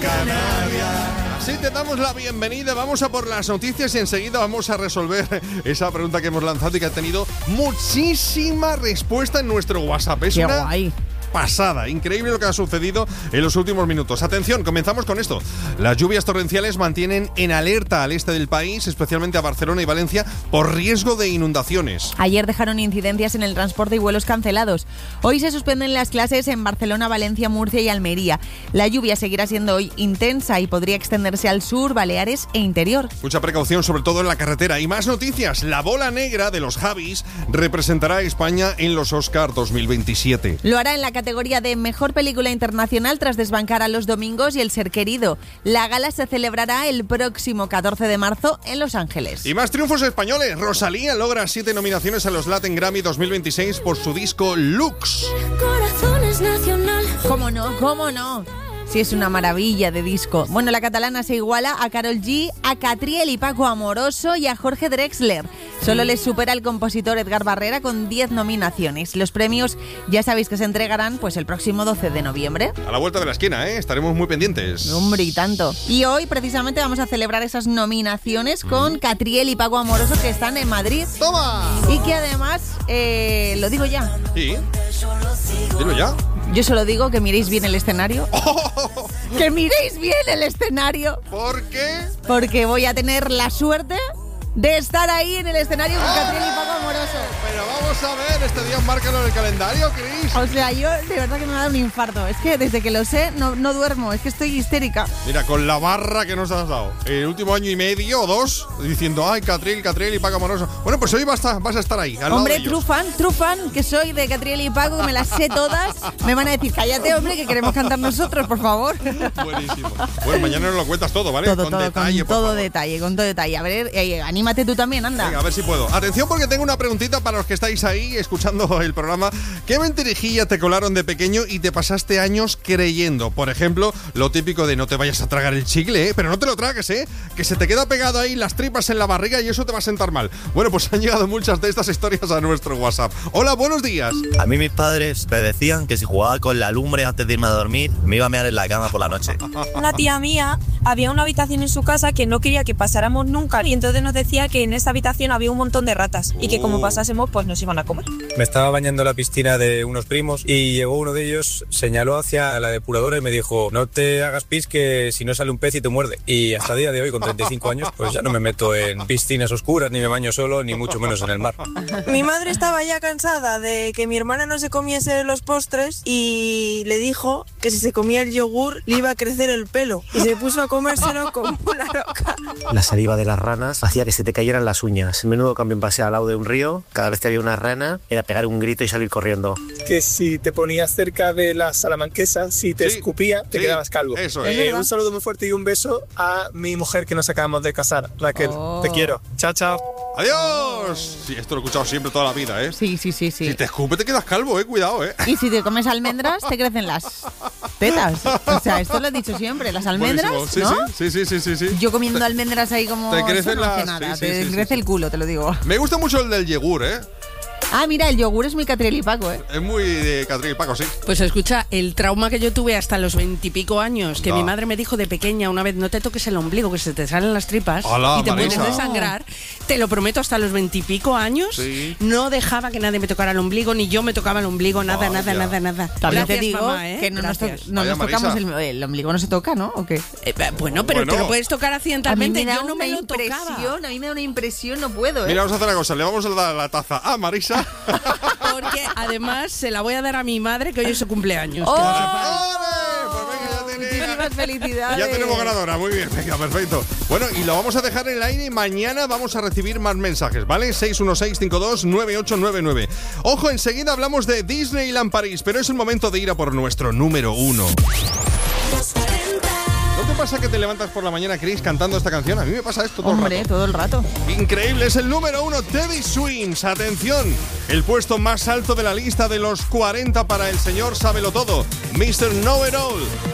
Canarias. Así te damos la bienvenida, vamos a por las noticias y enseguida vamos a resolver esa pregunta que hemos lanzado y que ha tenido muchísima respuesta en nuestro WhatsApp. Es ¡Qué una guay! pasada, increíble lo que ha sucedido en los últimos minutos. Atención, comenzamos con esto. Las lluvias torrenciales mantienen en alerta al este del país, especialmente a Barcelona y Valencia, por riesgo de inundaciones. Ayer dejaron incidencias en el transporte y vuelos cancelados. Hoy se suspenden las clases en Barcelona, Valencia, Murcia y Almería. La lluvia seguirá siendo hoy intensa y podría extenderse al sur, Baleares e interior. Mucha precaución, sobre todo en la carretera. Y más noticias. La bola negra de los Javis representará a España en los Oscar 2027. Lo hará en la categoría de Mejor Película Internacional tras desbancar a Los Domingos y El Ser Querido. La gala se celebrará el próximo 14 de marzo en Los Ángeles. Y más triunfos españoles. Rosalía logra 7 nominaciones a los Latin Grammy 2026 por su disco Lux. Corazones nacional. ¿Cómo no? ¿Cómo no? Sí, es una maravilla de disco. Bueno, la catalana se iguala a Karol G, a Catriel y Paco Amoroso y a Jorge Drexler. Solo les supera el compositor Edgar Barrera con 10 nominaciones. Los premios ya sabéis que se entregarán pues el próximo 12 de noviembre. A la vuelta de la esquina, ¿eh? Estaremos muy pendientes. Hombre, y tanto. Y hoy precisamente vamos a celebrar esas nominaciones con Catriel y Paco Amoroso que están en Madrid. ¡Toma! Y que además, lo digo ya. Sí. Dilo ya. Yo solo digo que miréis bien el escenario. ¡Oh! ¡Que miréis bien el escenario! ¿Por qué? Porque voy a tener la suerte de estar ahí en el escenario con Catriel y Paco Amoroso. Pero vamos a ver, este día márcalo en el calendario, Cris. O sea, yo de verdad que me ha dado un infarto. Es que desde que lo sé no duermo, es que estoy histérica. Mira, con la barra que nos has dado el último año y medio o 2, diciendo, ay, Catriel y Paco Amoroso. Bueno, pues hoy vas a estar ahí, al hombre, lado de ellos. true fan, que soy de Catriel y Paco, que me las sé todas. Me van a decir, cállate, hombre, que queremos cantar nosotros, por favor. Buenísimo. Bueno, mañana nos lo cuentas todo, ¿vale? Todo, con detalle, con todo detalle. A ver, anímate tú también, anda. Venga, a ver si puedo. Atención, porque tengo una preguntita para los que estáis ahí escuchando el programa. ¿Qué mentirijilla te colaron de pequeño y te pasaste años creyendo? Por ejemplo, lo típico de no te vayas a tragar el chicle, pero no te lo tragues, que se te queda pegado ahí las tripas en la barriga y eso te va a sentar mal. Bueno, pues han llegado muchas de estas historias a nuestro WhatsApp. Hola, buenos días. A mí mis padres me decían que si jugaba con la lumbre antes de irme a dormir, me iba a mear en la cama por la noche. Una tía mía había una habitación en su casa que no quería que pasáramos nunca y entonces nos decía que en esa habitación había un montón de ratas y que como pasásemos pues nos iban a comer. Me estaba bañando en la piscina de unos primos y llegó uno de ellos, señaló hacia la depuradora y me dijo, no te hagas pis que si no sale un pez y te muerde. Y hasta el día de hoy, con 35 años, pues ya no me meto en piscinas oscuras, ni me baño solo, ni mucho menos en el mar. Mi madre estaba ya cansada de que mi hermana no se comiese los postres y le dijo que si se comía el yogur le iba a crecer el pelo y se puso a comérselo como una loca. La saliva de las ranas hacía que se te cayeran las uñas. Menudo cambio en paseo al lado de un río. Cada vez que había una rana era pegar un grito y salir corriendo. Que si te ponías cerca de la salamanquesa, si te escupía, te quedabas calvo. Eso es. Un saludo muy fuerte y un beso a mi mujer que nos acabamos de casar, Raquel. Te quiero. Chao, chao. ¡Adiós! Sí, esto lo he escuchado siempre toda la vida, ¿eh? Sí. Si te escupe te quedas calvo, cuidado, Y si te comes almendras, te crecen las tetas. O sea, esto lo he dicho siempre. Las almendras, ¿no? Sí. Yo comiendo almendras ahí como... Te crecen no hace las... nada. Te crece el culo, te lo digo. Me gusta mucho el del yogur, Ah, mira, el yogur es muy Catriel y Paco, Es muy de Catriel y Paco, sí. Pues escucha, el trauma que yo tuve hasta los 20 y pico años, que mi madre me dijo de pequeña una vez, no te toques el ombligo, que se te salen las tripas. Hola, y te Marisa. puedes desangrar. Te lo prometo, hasta los 20 y pico años, no dejaba que nadie me tocara el ombligo, ni yo me tocaba el ombligo, nada. También Gracias, te digo mamá, que no nos Vaya, tocamos el ombligo, no se toca, ¿no? ¿O qué? Bueno, pero te lo puedes tocar accidentalmente, yo no me lo tocaba. A mí me da una impresión, no puedo, Mira, vamos a hacer una cosa, le vamos a dar la taza a Marisa. Porque además se la voy a dar a mi madre, que hoy es su cumpleaños. Pues venga, Muchísimas felicidades. ya tenemos ganadora, muy bien, venga, perfecto. Bueno, y lo vamos a dejar en el aire y mañana vamos a recibir más mensajes, ¿vale? 616-529899. Ojo, enseguida hablamos de Disneyland París, pero es el momento de ir a por nuestro número 1. ¿No te pasa que te levantas por la mañana, Chris, cantando esta canción? A mí me pasa esto todo el rato. Todo el rato. Increíble, es el número 1, Teddy Swims. Atención, el puesto más alto de la lista de los 40 para el señor Sábelo Todo, Mr. Know It All.